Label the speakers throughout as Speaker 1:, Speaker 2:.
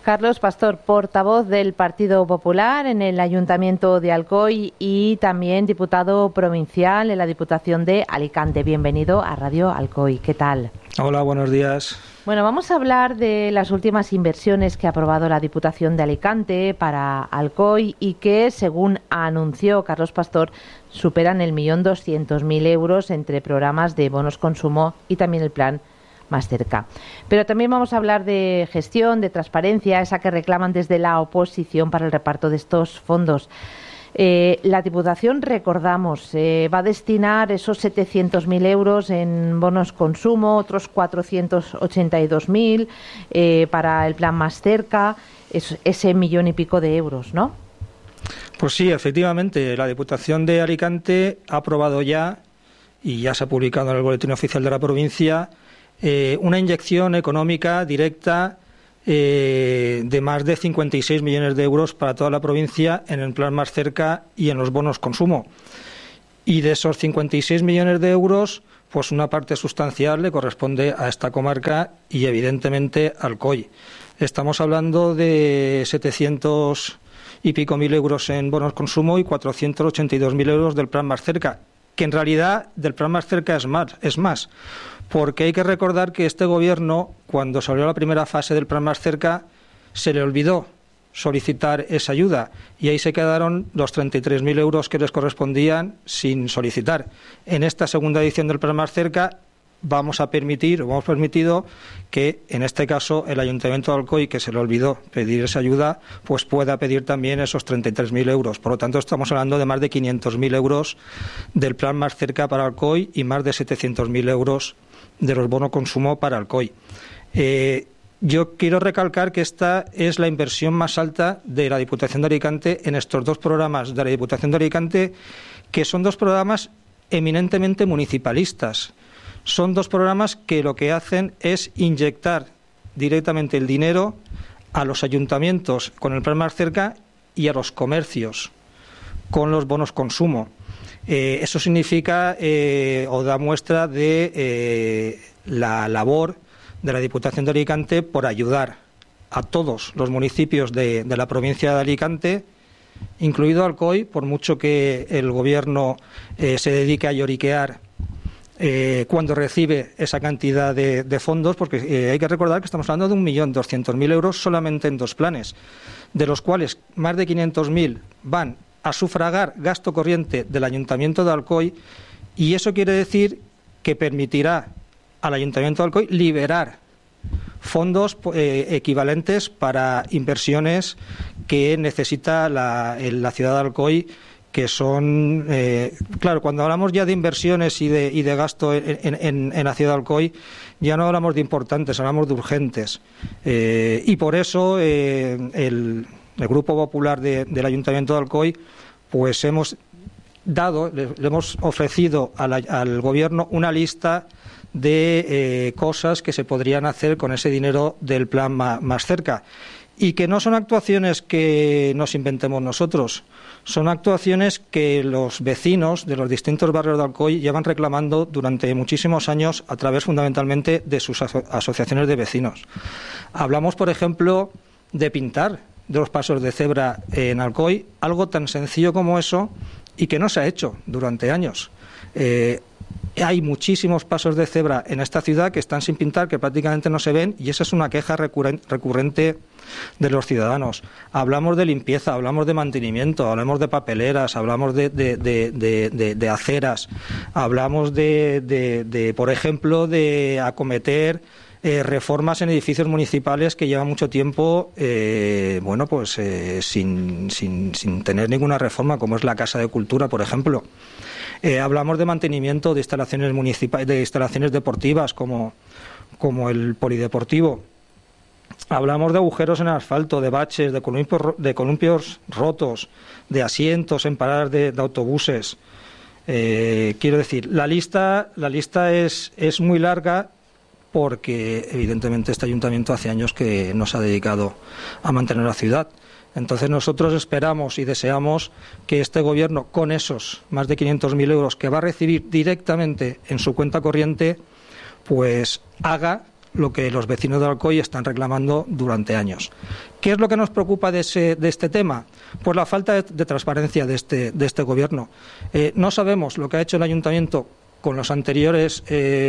Speaker 1: Carlos Pastor, portavoz del Partido Popular en el Ayuntamiento de Alcoy y también diputado provincial en la Diputación de Alicante. Bienvenido a Radio Alcoy. ¿Qué tal?
Speaker 2: Hola, buenos días.
Speaker 1: Bueno, vamos a hablar de las últimas inversiones que ha aprobado la Diputación de Alicante para Alcoy y que, según anunció Carlos Pastor, superan el 1.200.000 euros entre programas de bonos consumo y también el plan Más Cerca. Pero también vamos a hablar de gestión, de transparencia, esa que reclaman desde la oposición para el reparto de estos fondos. La Diputación, recordamos, va a destinar esos 700.000 euros en bonos consumo, otros 482.000 para el plan Más Cerca, ese 1.000.000 y pico de euros, ¿no?
Speaker 2: Pues sí, efectivamente, la Diputación de Alicante ha aprobado ya, y ya se ha publicado en el Boletín Oficial de la provincia, una inyección económica directa de más de 56 millones de euros para toda la provincia en el plan Más Cerca y en los bonos consumo. Y de esos 56 millones de euros, pues una parte sustancial le corresponde a esta comarca y evidentemente a Alcoy. Estamos hablando de 700 y pico mil euros en bonos consumo y 482.000 euros del plan Más Cerca, que en realidad del plan Más Cerca es más, porque hay que recordar que este gobierno, cuando salió la primera fase del plan Más Cerca, se le olvidó solicitar esa ayuda y ahí se quedaron los 33.000 euros que les correspondían sin solicitar. En esta segunda edición del plan Más Cerca hemos permitido que, en este caso, el Ayuntamiento de Alcoy, que se le olvidó pedir esa ayuda, pues pueda pedir también esos 33.000 euros. Por lo tanto, estamos hablando de más de 500.000 euros del plan Más Cerca para Alcoy y más de 700.000 euros de los bonos consumo para Alcoy. Yo quiero recalcar que esta es la inversión más alta de la Diputación de Alicante en estos dos programas de la Diputación de Alicante, que son dos programas eminentemente municipalistas. Son dos programas que lo que hacen es inyectar directamente el dinero a los ayuntamientos con el plan Más Cerca y a los comercios con los bonos consumo. Eso significa o da muestra de la labor de la Diputación de Alicante por ayudar a todos los municipios de la provincia de Alicante, incluido Alcoy, por mucho que el Gobierno se dedique a lloriquear cuando recibe esa cantidad de fondos, porque hay que recordar que estamos hablando de 1.200.000 euros solamente en dos planes, de los cuales más de 500.000 van a sufragar gasto corriente del Ayuntamiento de Alcoy, y eso quiere decir que permitirá al Ayuntamiento de Alcoy liberar fondos equivalentes para inversiones que necesita la ciudad de Alcoy, que son, claro, cuando hablamos ya de inversiones y de gasto en la ciudad de Alcoy, ya no hablamos de importantes, hablamos de urgentes. Y por eso el Grupo Popular del Ayuntamiento de Alcoy, pues le hemos ofrecido al Gobierno una lista de cosas que se podrían hacer con ese dinero del plan Más Cerca. Y que no son actuaciones que nos inventemos nosotros, son actuaciones que los vecinos de los distintos barrios de Alcoy llevan reclamando durante muchísimos años a través fundamentalmente de sus asociaciones de vecinos. Hablamos, por ejemplo, de pintar de los pasos de cebra en Alcoy, algo tan sencillo como eso y que no se ha hecho durante años. Hay muchísimos pasos de cebra en esta ciudad que están sin pintar, que prácticamente no se ven, y esa es una queja recurrente de los ciudadanos. Hablamos de limpieza, hablamos de mantenimiento, hablamos de papeleras, hablamos de aceras, hablamos por ejemplo, de acometer reformas en edificios municipales que llevan mucho tiempo sin tener ninguna reforma, como es la Casa de Cultura, por ejemplo. Hablamos de mantenimiento de instalaciones municipales, de instalaciones deportivas como el polideportivo. Hablamos de agujeros en el asfalto, de baches, de columpios rotos, de asientos en paradas de autobuses. Quiero decir, la lista es muy larga, porque evidentemente este ayuntamiento hace años que no se ha dedicado a mantener la ciudad. Entonces nosotros esperamos y deseamos que este Gobierno, con esos más de 500.000 euros que va a recibir directamente en su cuenta corriente, pues haga lo que los vecinos de Alcoy están reclamando durante años. ¿Qué es lo que nos preocupa de este tema? Pues la falta de transparencia de este Gobierno. No sabemos lo que ha hecho el Ayuntamiento con los anteriores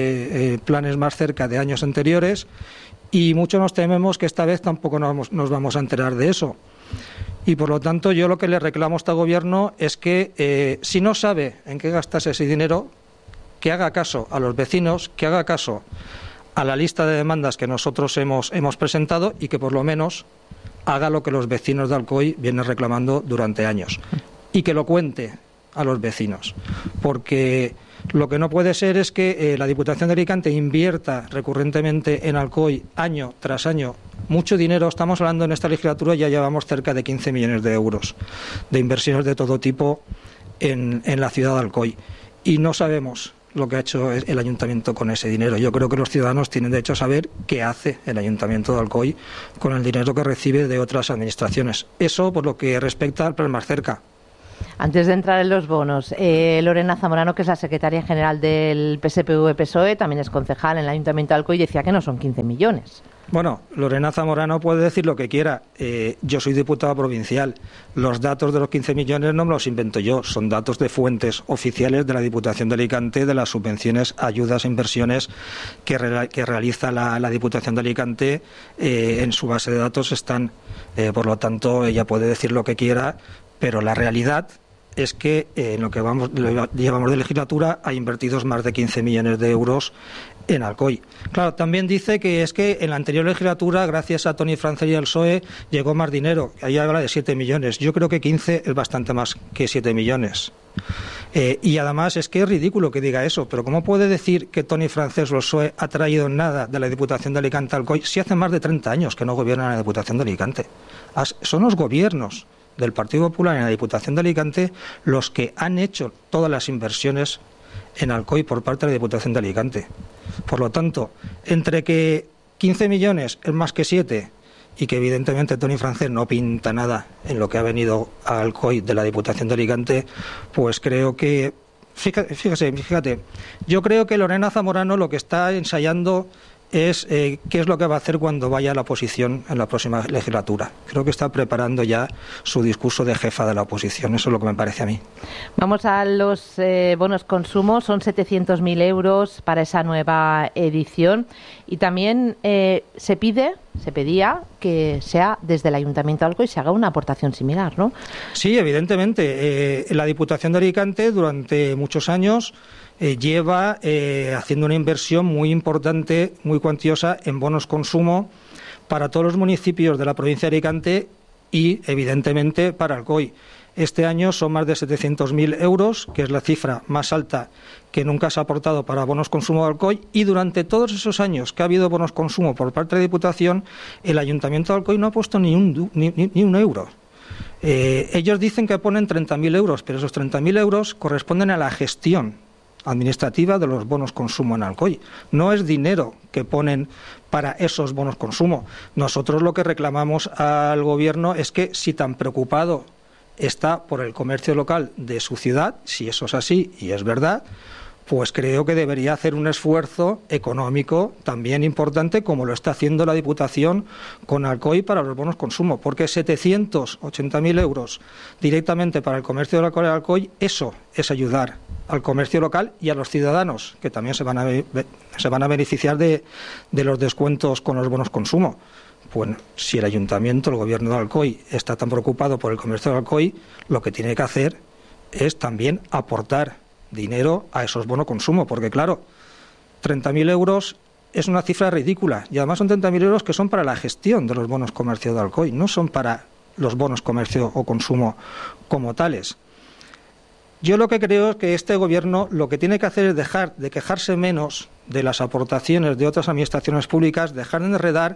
Speaker 2: planes más cerca de años anteriores, y mucho nos tememos que esta vez tampoco nos vamos a enterar de eso. Y por lo tanto yo lo que le reclamo a este Gobierno es que si no sabe en qué gastarse ese dinero, que haga caso a los vecinos, que haga caso a la lista de demandas que nosotros hemos presentado, y que por lo menos haga lo que los vecinos de Alcoy vienen reclamando durante años, y que lo cuente a los vecinos, porque lo que no puede ser es que la Diputación de Alicante invierta recurrentemente en Alcoy año tras año mucho dinero. Estamos hablando en esta legislatura, ya llevamos cerca de 15 millones de euros de inversiones de todo tipo en la ciudad de Alcoy, y no sabemos lo que ha hecho el Ayuntamiento con ese dinero. Yo creo que los ciudadanos tienen derecho a saber qué hace el Ayuntamiento de Alcoy con el dinero que recibe de otras administraciones. Eso por lo que respecta al plan más cerca.
Speaker 1: Antes de entrar en los bonos, Lorena Zamorano, que es la secretaria general del PSPV-PSOE, también es concejal en el Ayuntamiento de Alcoy, decía que no son 15 millones.
Speaker 2: Bueno, Lorena Zamorano puede decir lo que quiera. Yo soy diputado provincial. Los datos de los 15 millones no me los invento yo. Son datos de fuentes oficiales de la Diputación de Alicante, de las subvenciones, ayudas e inversiones que realiza la Diputación de Alicante. En su base de datos están. Por lo tanto, ella puede decir lo que quiera, pero la realidad es que en lo que llevamos de legislatura ha invertido más de 15 millones de euros en Alcoy. Claro, también dice que es que en la anterior legislatura, gracias a Toni Francer y al PSOE, llegó más dinero. Ahí habla de 7 millones. Yo creo que 15 es bastante más que 7 millones. Y además es que es ridículo que diga eso, pero ¿cómo puede decir que Toni Francer o el PSOE ha traído nada de la Diputación de Alicante a Alcoy si hace más de 30 años que no gobiernan la Diputación de Alicante? Son los gobiernos del Partido Popular en la Diputación de Alicante los que han hecho todas las inversiones en Alcoy por parte de la Diputación de Alicante. Por lo tanto, entre que 15 millones es más que 7 y que evidentemente Toni Francer no pinta nada en lo que ha venido a Alcoy de la Diputación de Alicante, pues creo que, fíjate, yo creo que Lorena Zamorano lo que está ensayando es qué es lo que va a hacer cuando vaya a la oposición en la próxima legislatura. Creo que está preparando ya su discurso de jefa de la oposición. Eso es lo que me parece a mí.
Speaker 1: Vamos a los bonos consumo. Son 700.000 euros para esa nueva edición. Y también se pedía que sea desde el Ayuntamiento de Alcoy se haga una aportación similar, ¿no?
Speaker 2: Sí, evidentemente. La Diputación de Alicante durante muchos años lleva haciendo una inversión muy importante, muy cuantiosa en bonos consumo para todos los municipios de la provincia de Alicante y, evidentemente, para Alcoy. Este año son más de 700.000 euros, que es la cifra más alta que nunca se ha aportado para bonos consumo de Alcoy, y durante todos esos años que ha habido bonos consumo por parte de la Diputación, el Ayuntamiento de Alcoy no ha puesto ni un euro. Ellos dicen que ponen 30.000 euros, pero esos 30.000 euros corresponden a la gestión administrativa de los bonos consumo en Alcoy. No es dinero que ponen para esos bonos consumo. Nosotros lo que reclamamos al Gobierno es que, si tan preocupado está por el comercio local de su ciudad, si eso es así y es verdad, pues creo que debería hacer un esfuerzo económico también importante, como lo está haciendo la Diputación con Alcoy para los bonos consumo, porque 780.000 euros directamente para el comercio local de Alcoy, eso es ayudar al comercio local y a los ciudadanos, que también se van a beneficiar de los descuentos con los bonos consumo. Bueno, si el Ayuntamiento, el Gobierno de Alcoy, está tan preocupado por el comercio de Alcoy, lo que tiene que hacer es también aportar dinero a esos bonos consumo, porque claro, 30.000 euros es una cifra ridícula, y además son 30.000 euros que son para la gestión de los bonos comercio de Alcoy, no son para los bonos comercio o consumo como tales. Yo lo que creo es que este Gobierno lo que tiene que hacer es dejar de quejarse menos de las aportaciones de otras administraciones públicas, dejar de enredar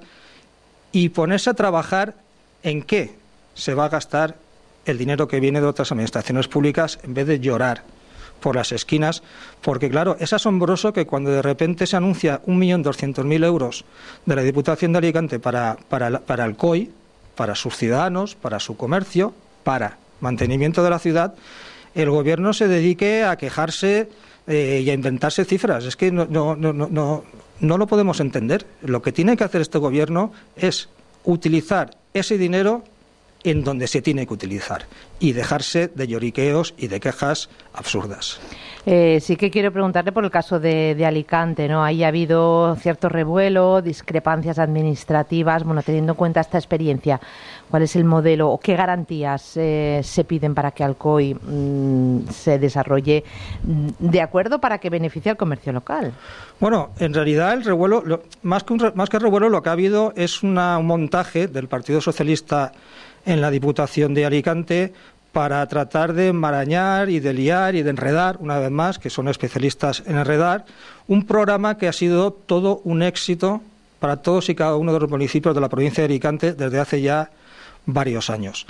Speaker 2: y ponerse a trabajar en qué se va a gastar el dinero que viene de otras administraciones públicas, en vez de llorar por las esquinas, porque claro, es asombroso que cuando de repente se anuncia 1.200.000 euros de la Diputación de Alicante para Alcoy, para sus ciudadanos, para su comercio, para mantenimiento de la ciudad, el Gobierno se dedique a quejarse y a inventarse cifras. Es que no no lo podemos entender. Lo que tiene que hacer este gobierno es utilizar ese dinero en donde se tiene que utilizar y dejarse de lloriqueos y de quejas absurdas.
Speaker 1: Sí que quiero preguntarle por el caso de Alicante, ¿no? Ahí ha habido cierto revuelo, discrepancias administrativas. Bueno, teniendo en cuenta esta experiencia, ¿cuál es el modelo o qué garantías se piden para que Alcoy se desarrolle de acuerdo para que beneficie al comercio local?
Speaker 2: Bueno, en realidad el revuelo, más que revuelo, lo que ha habido es un montaje del Partido Socialista en la Diputación de Alicante para tratar de enmarañar y de liar y de enredar, una vez más, que son especialistas en enredar, un programa que ha sido todo un éxito para todos y cada uno de los municipios de la provincia de Alicante desde hace ya varios años.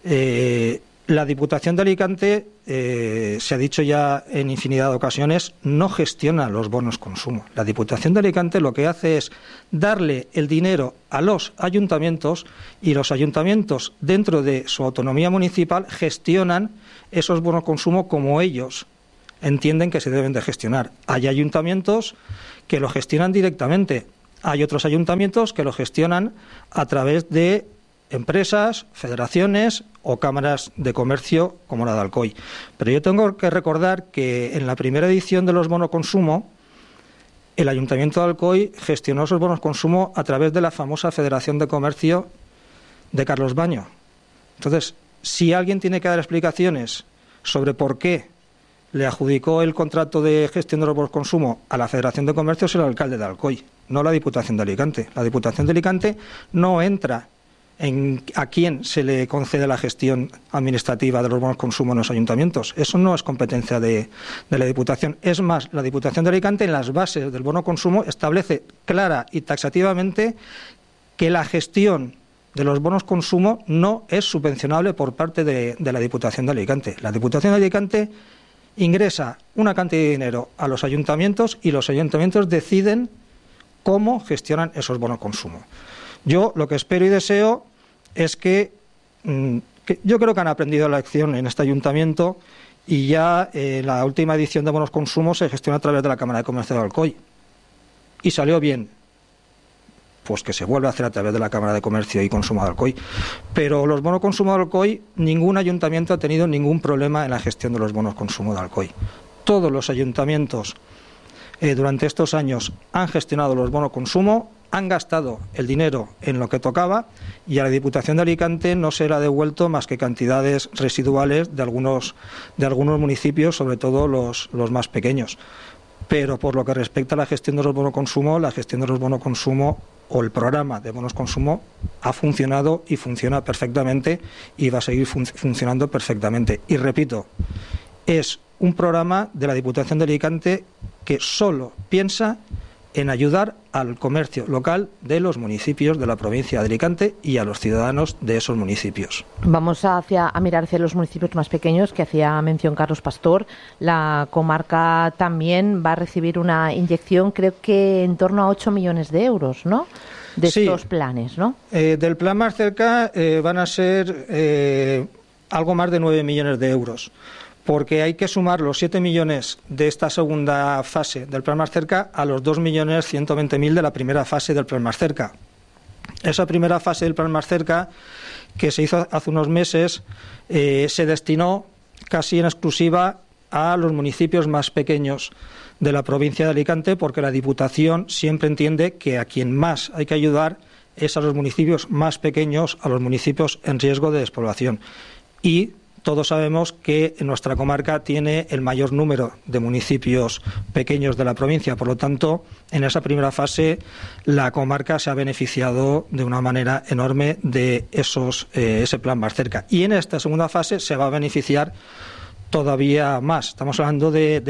Speaker 2: La Diputación de Alicante, se ha dicho ya en infinidad de ocasiones, no gestiona los bonos consumo. La Diputación de Alicante lo que hace es darle el dinero a los ayuntamientos y los ayuntamientos, dentro de su autonomía municipal, gestionan esos bonos consumo como ellos entienden que se deben de gestionar. Hay ayuntamientos que lo gestionan directamente, hay otros ayuntamientos que lo gestionan a través de empresas, federaciones o cámaras de comercio como la de Alcoy. Pero yo tengo que recordar que en la primera edición de los bonos consumo, el Ayuntamiento de Alcoy gestionó esos bonos consumo a través de la famosa Federación de Comercio de Carlos Baño. Entonces, si alguien tiene que dar explicaciones sobre por qué le adjudicó el contrato de gestión de los bonos consumo a la Federación de Comercio, es el alcalde de Alcoy, no la Diputación de Alicante. La Diputación de Alicante no entra en a quién se le concede la gestión administrativa de los bonos consumo en los ayuntamientos. Eso no es competencia de la Diputación. Es más, la Diputación de Alicante, en las bases del bono consumo, establece clara y taxativamente que la gestión de los bonos consumo no es subvencionable por parte de la Diputación de Alicante. La Diputación de Alicante ingresa una cantidad de dinero a los ayuntamientos y los ayuntamientos deciden cómo gestionan esos bonos consumo. Yo lo que espero y deseo es que yo creo que han aprendido la lección en este ayuntamiento y ya la última edición de bonos consumo se gestiona a través de la Cámara de Comercio de Alcoy y salió bien. Pues que se vuelva a hacer a través de la Cámara de Comercio y Consumo de Alcoy. Pero los bonos consumo de Alcoy, ningún ayuntamiento ha tenido ningún problema en la gestión de los bonos consumo de Alcoy. Todos los ayuntamientos durante estos años han gestionado los bonos consumo, han gastado el dinero en lo que tocaba y a la Diputación de Alicante no se le ha devuelto más que cantidades residuales de algunos municipios, sobre todo los más pequeños. Pero por lo que respecta a la gestión de los bonos consumo, la gestión de los bonos consumo o el programa de bonos consumo ha funcionado y funciona perfectamente y va a seguir funcionando perfectamente. Y repito, es un programa de la Diputación de Alicante que solo piensa en ayudar al comercio local de los municipios de la provincia de Alicante y a los ciudadanos de esos municipios.
Speaker 1: Vamos a mirar hacia los municipios más pequeños, que hacía mención Carlos Pastor. La comarca también va a recibir una inyección, creo que en torno a 8 millones de euros, ¿no? De estos planes, ¿no?
Speaker 2: Del plan Más Cerca van a ser algo más de 9 millones de euros. Porque hay que sumar los 7 millones de esta segunda fase del Plan Más Cerca a los 2.120.000 de la primera fase del Plan Más Cerca. Esa primera fase del Plan Más Cerca, que se hizo hace unos meses, se destinó casi en exclusiva a los municipios más pequeños de la provincia de Alicante, porque la Diputación siempre entiende que a quien más hay que ayudar es a los municipios más pequeños, a los municipios en riesgo de despoblación. Y todos sabemos que nuestra comarca tiene el mayor número de municipios pequeños de la provincia. Por lo tanto, en esa primera fase, la comarca se ha beneficiado de una manera enorme de ese plan Más Cerca. Y en esta segunda fase se va a beneficiar todavía más. Estamos hablando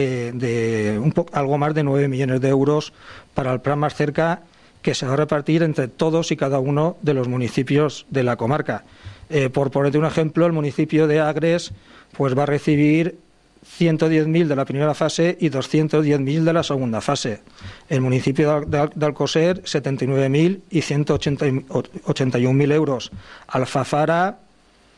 Speaker 2: de algo más de 9 millones de euros para el plan Más Cerca, que se va a repartir entre todos y cada uno de los municipios de la comarca. Por ponerte un ejemplo, el municipio de Agres pues va a recibir 110.000 de la primera fase y 210.000 de la segunda fase. El municipio de Alcoser, 79.000 y 181.000 euros. Alfafara,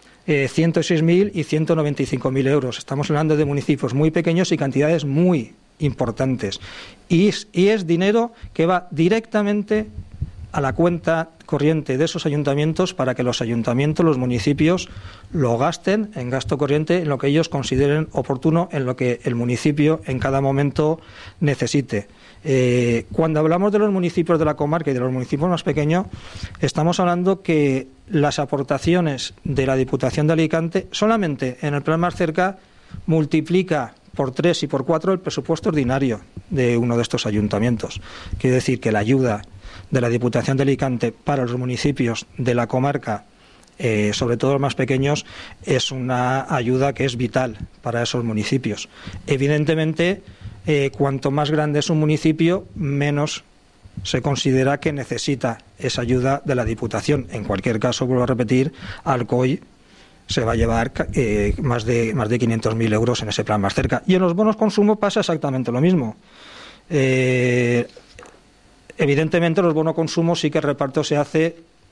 Speaker 2: 106.000 y 195.000 euros. Estamos hablando de municipios muy pequeños y cantidades muy, importantes. Y es dinero que va directamente a la cuenta corriente de esos ayuntamientos para que los ayuntamientos, los municipios, lo gasten en gasto corriente en lo que ellos consideren oportuno, en lo que el municipio en cada momento necesite. Cuando hablamos de los municipios de la comarca y de los municipios más pequeños, estamos hablando que las aportaciones de la Diputación de Alicante solamente en el Plan Más Cerca multiplica por 3 y por 4 el presupuesto ordinario de uno de estos ayuntamientos. Quiere decir que la ayuda de la Diputación de Alicante para los municipios de la comarca, sobre todo los más pequeños, es una ayuda que es vital para esos municipios. Evidentemente, cuanto más grande es un municipio, menos se considera que necesita esa ayuda de la Diputación. En cualquier caso, vuelvo a repetir, Alcoy se va a llevar más de 500.000 euros en ese Plan Más Cerca. Y en los bonos consumo pasa exactamente lo mismo. Evidentemente, los bonos consumo sí que el reparto se hace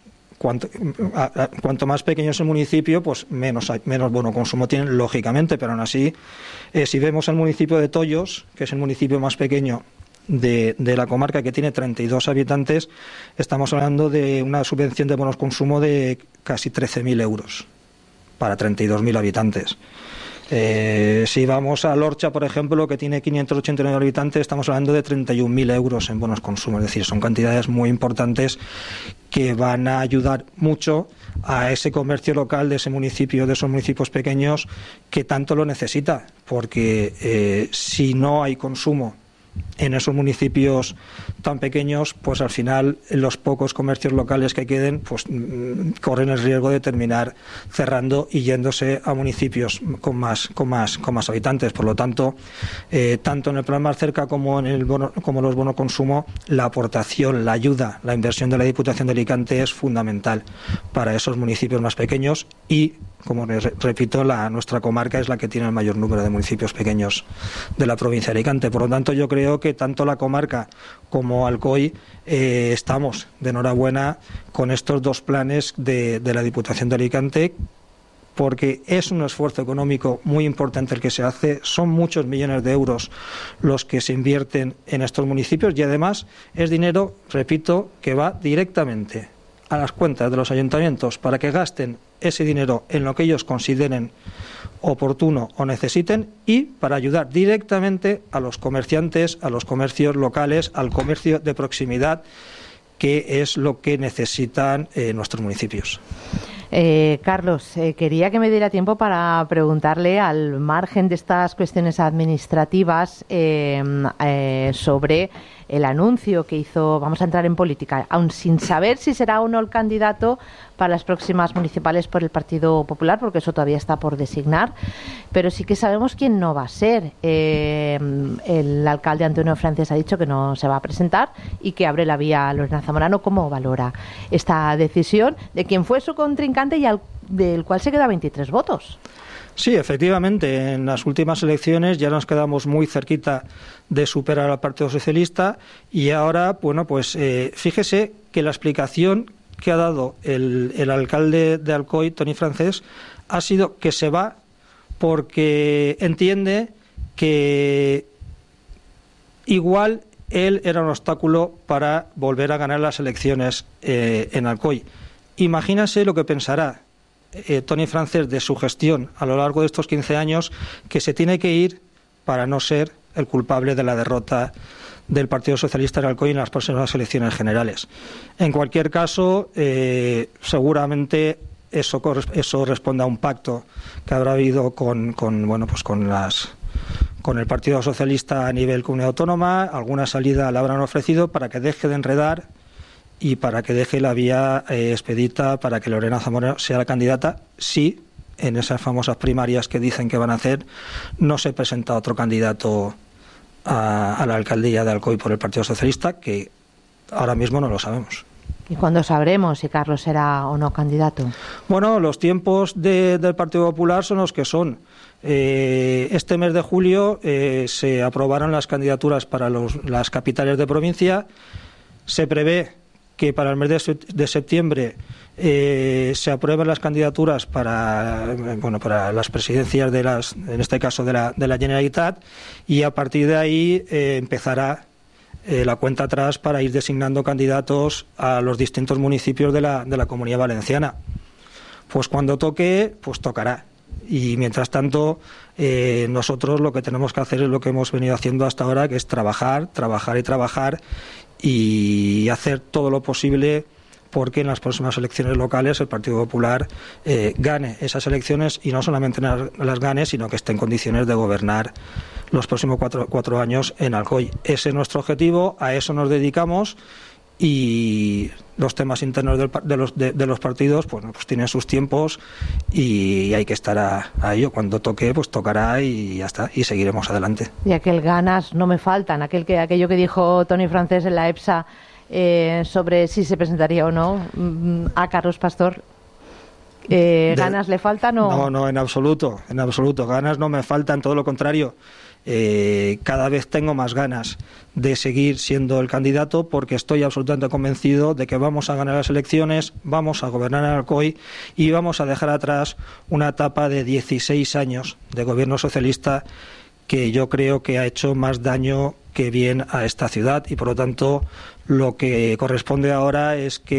Speaker 2: cuanto más pequeño es el municipio, pues menos bono consumo tienen, lógicamente, pero aún así, si vemos el municipio de Tollos, que es el municipio más pequeño de la comarca, que tiene 32 habitantes, estamos hablando de una subvención de bonos consumo de casi 13.000 euros para 32.000 habitantes. Si vamos a Lorcha, por ejemplo, que tiene 589 habitantes, estamos hablando de 31.000 euros en bonos consumo. Es decir, son cantidades muy importantes que van a ayudar mucho a ese comercio local de ese municipio, de esos municipios pequeños, que tanto lo necesita, porque si no hay consumo en esos municipios tan pequeños, pues al final los pocos comercios locales que queden pues corren el riesgo de terminar cerrando y yéndose a municipios con más habitantes. Por lo tanto, tanto en el Plan Más Cerca como en los bonos consumo, la aportación, la ayuda, la inversión de la Diputación de Alicante es fundamental para esos municipios más pequeños y, como repito, nuestra comarca es la que tiene el mayor número de municipios pequeños de la provincia de Alicante. Por lo tanto, yo creo que tanto la comarca como Alcoy estamos de enhorabuena con estos dos planes de la Diputación de Alicante, porque es un esfuerzo económico muy importante el que se hace, son muchos millones de euros los que se invierten en estos municipios y además es dinero, repito, que va directamente a las cuentas de los ayuntamientos para que gasten ese dinero en lo que ellos consideren oportuno o necesiten y para ayudar directamente a los comerciantes, a los comercios locales, al comercio de proximidad, que es lo que necesitan nuestros municipios.
Speaker 1: Carlos, quería que me diera tiempo para preguntarle, al margen de estas cuestiones administrativas, sobre el anuncio que hizo, vamos a entrar en política, aún sin saber si será o no el candidato para las próximas municipales por el Partido Popular, porque eso todavía está por designar, pero sí que sabemos quién no va a ser. El alcalde Antonio Francés ha dicho que no se va a presentar y que abre la vía a Lorena Zamorano. ¿Cómo valora esta decisión de quien fue su contrincante y del cual se queda 23 votos?
Speaker 2: Sí, efectivamente, en las últimas elecciones ya nos quedamos muy cerquita de superar al Partido Socialista y ahora, bueno, pues fíjese que la explicación que ha dado el alcalde de Alcoy, Toni Francés, ha sido que se va porque entiende que igual él era un obstáculo para volver a ganar las elecciones en Alcoy. Imagínase lo que pensará Toni Francés de su gestión a lo largo de estos 15 años, que se tiene que ir para no ser el culpable de la derrota del Partido Socialista en Alcoy en las próximas elecciones generales. En cualquier caso, seguramente eso responde a un pacto que habrá habido con el Partido Socialista a nivel comunidad autónoma. Alguna salida la habrán ofrecido para que deje de enredar y para que deje la vía expedita para que Lorena Zamorano sea la candidata, si en esas famosas primarias que dicen que van a hacer no se presenta otro candidato a la alcaldía de Alcoy por el Partido Socialista, que ahora mismo no lo sabemos.
Speaker 1: ¿Y cuándo sabremos si Carlos será o no candidato?
Speaker 2: Bueno, los tiempos del Partido Popular son los que son. Este mes de julio se aprobaron las candidaturas para las capitales de provincia. Se prevé que para el mes de septiembre se aprueben las candidaturas para las presidencias en este caso de la Generalitat, y a partir de ahí empezará la cuenta atrás para ir designando candidatos a los distintos municipios de la Comunidad Valenciana. Pues cuando toque, pues tocará. Y mientras tanto, nosotros lo que tenemos que hacer es lo que hemos venido haciendo hasta ahora, que es trabajar y hacer todo lo posible porque en las próximas elecciones locales el Partido Popular gane esas elecciones, y no solamente las gane, sino que esté en condiciones de gobernar los próximos cuatro años en Alcoy. Ese es nuestro objetivo, a eso nos dedicamos, y los temas internos de los partidos pues tienen sus tiempos y hay que estar a ello. Cuando toque, pues tocará y ya está, y seguiremos adelante.
Speaker 1: Y aquel ganas no me faltan, aquello que dijo Toni Francés en la EPSA sobre si se presentaría o no a Carlos Pastor. ¿Ganas le faltan o...?
Speaker 2: No, en absoluto, ganas no me faltan, todo lo contrario. Cada vez tengo más ganas de seguir siendo el candidato, porque estoy absolutamente convencido de que vamos a ganar las elecciones, vamos a gobernar en Alcoy y vamos a dejar atrás una etapa de 16 años de gobierno socialista que yo creo que ha hecho más daño que bien a esta ciudad, y por lo tanto lo que corresponde ahora es que